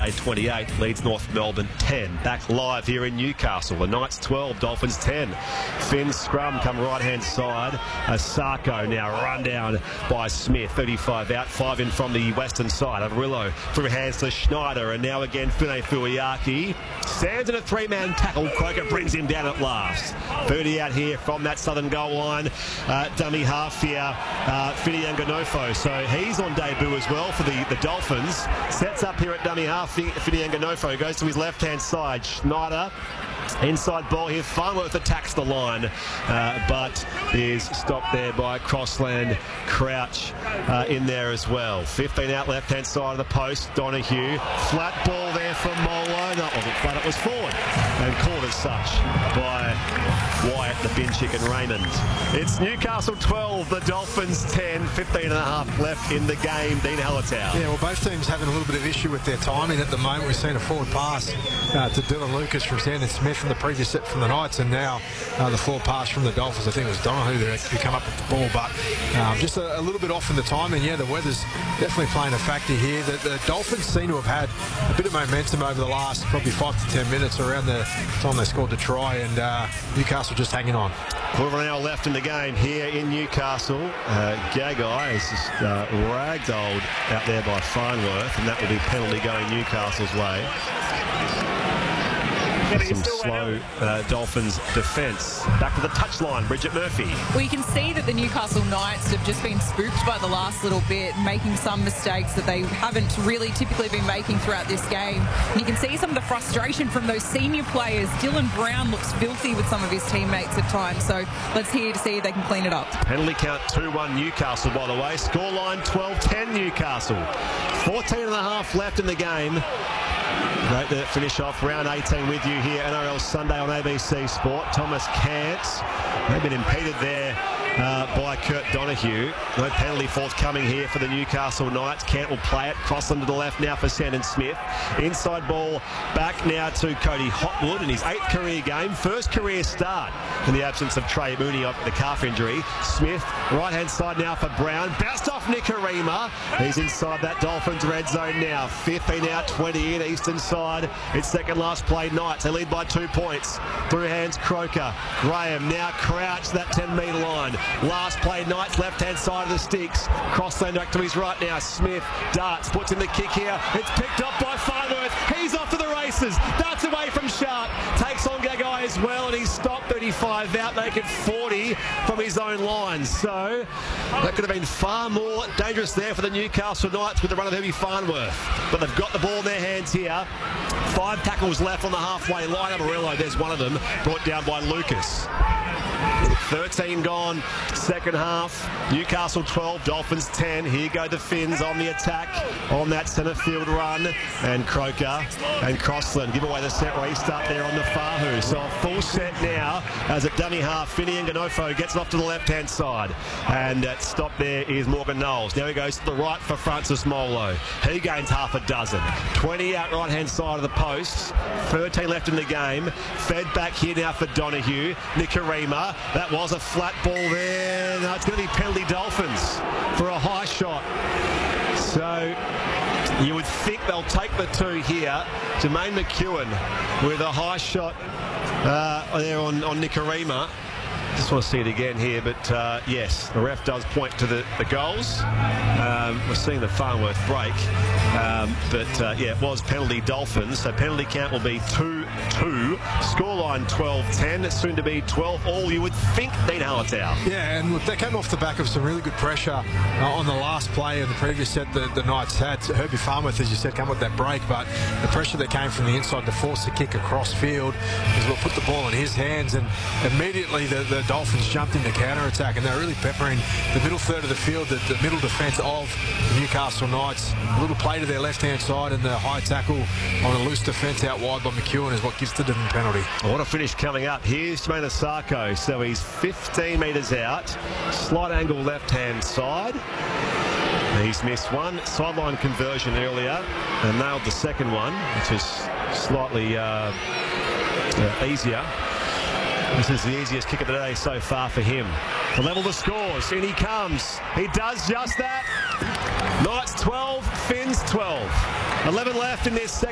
Adelaide 28 leads North Melbourne 10. Back live here in Newcastle. The Knights 12, Dolphins 10. Finn scrum come right-hand side. Asako now run down by Smith. 35 out, 5 in from the western side. Averillo through hands to Schneider, and now again Fine Fuiaki. Stands in a three-man tackle. Croker brings him down at last. 30 out here from that southern goal line. Dummy half here, Fini Anganofo. So he's on debut as well for the Dolphins. Sets up here at dummy half. Fini Anganofo goes to his left-hand side. Schneider. Inside ball here. Farnworth attacks the line, but is stopped there by Crossland. Crouch in there as well. 15 out left-hand side of the post. Donahue. Flat ball there from Molo. That wasn't flat, it was forward. And caught as such by Wyatt, the bin chicken Raymond. It's Newcastle 12, the Dolphins 10. 15 and a half left in the game. Dean Hallertau. Yeah, well, both teams having a little bit of issue with their timing at the moment. We've seen a forward pass to Dylan Lucas from Sandon Smith from the previous set from the Knights, and now the forward pass from the Dolphins. I think it was Donahue that actually come up with the ball, but just a little bit off in the timing. Yeah, the weather's definitely playing a factor here. The Dolphins seem to have had a bit of momentum over the last probably 5 to 10 minutes around the time they scored the try, and Newcastle just hanging on. Quarter of an hour left in the game here in Newcastle. Gagai is just ragdolled out there by Farnworth, and that will be penalty going Newcastle's way. Some slow Dolphins defence. Back to the touchline, Bridget Murphy. Well, you can see that the Newcastle Knights have just been spooked by the last little bit, making some mistakes that they haven't really typically been making throughout this game. And you can see some of the frustration from those senior players. Dylan Brown looks filthy with some of his teammates at times, so let's hear to see if they can clean it up. Penalty count 2-1 Newcastle, by the way. Scoreline 12-10 Newcastle. 14 and a half left in the game. Great to finish off round 18 with you here, NRL Sunday on ABC Sport. Thomas Cant, they've been impeded there by Kurt Donahue. No penalty forthcoming here for the Newcastle Knights. Cant will play it. Crossland to the left now for Sandon Smith. Inside ball back now to Cody Hotwood in his 8th career game. First career start in the absence of Trey Mooney off the calf injury. Smith, right-hand side now for Brown. Bounced off Nikorima. He's inside that Dolphins red zone now. 15 out, 20 in, eastern side. It's second last play Knights. They lead by 2 points. Through hands Croker. Graham now crouched that 10-metre line. Last play Knights left-hand side of the sticks. Crossland back to his right now. Smith darts, puts in the kick here. It's picked up by Farnworth. He's off to the races. Darts away from Sharp. Takes on Gagai as well, and he's stopped 35 out, make it 40 from his own line. So that could have been far more dangerous there for the Newcastle Knights with the run of Heavy Farnworth. But they've got the ball in their hands here. 5 tackles left on the halfway line. Amarillo, there's one of them, brought down by Lucas. 13 gone, second half. Newcastle 12, Dolphins 10. Here go the Finns on the attack on that centre field run. And Croker and Crossland give away the set restart there on the Fahu. So a full set now as a dummy half. Fini Anganofo gets it off to the left-hand side. And stop there is Morgan Knowles. Now he goes to the right for Francis Molo. He gains half a dozen. 20 out right-hand side of the posts. 13 left in the game. Fed back here now for Donahue. Nikorima. That was a flat ball there. No, it's going to be penalty Dolphins for a high shot. So you would think they'll take the 2 here. Jermaine McEwen with a high shot there on Nikorima. Just want to see it again here, but yes, the ref does point to the goals. We're seeing the Farnworth break, but yeah, it was penalty Dolphins, so penalty count will be 2-2. Scoreline 12-10, soon to be 12-all, you would think, Dean Hallertau. Yeah, and look, they came off the back of some really good pressure on the last play in the previous set the Knights had. Herbie Farnworth, as you said, came with that break, but the pressure that came from the inside to force the kick across field is what put the ball in his hands, and immediately the Dolphins jumped into counter-attack, and they're really peppering the middle third of the field, the middle defence of the Newcastle Knights. A little play to their left-hand side, and the high tackle on a loose defence out wide by McEwen is what gives the different penalty. What a finish coming up. Here's Jermaine Asako. So he's 15 metres out. Slight angle left-hand side. He's missed one sideline conversion earlier and nailed the second one, which is slightly easier. This is the easiest kick of the day so far for him. To level the scores, in he comes. He does just that. Knights 12, Finns 12. 11 left in this second.